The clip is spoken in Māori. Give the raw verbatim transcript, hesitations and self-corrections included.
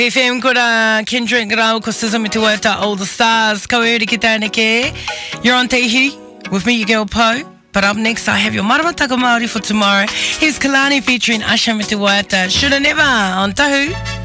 F M kora Kendrick Rao ko Sesame Te Wata All the Stars. Kauri ki tāneke. You're on Te Ihi with me, your girl Po. But up next, I have your Maramataka Māori for tomorrow. Here's Kalani featuring Asha Me Te Wata. Shoulda Never on Tahu.